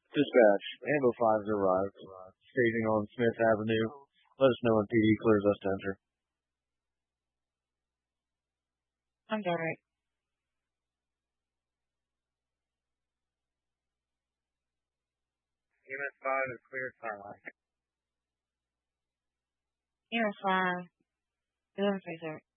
Dispatch, Ambo 5 has arrived. Staging on Smith Avenue. Let us know when PD clears us to enter. I'm Derek. EMS 5 is cleared timeline. EMS 5, 11 face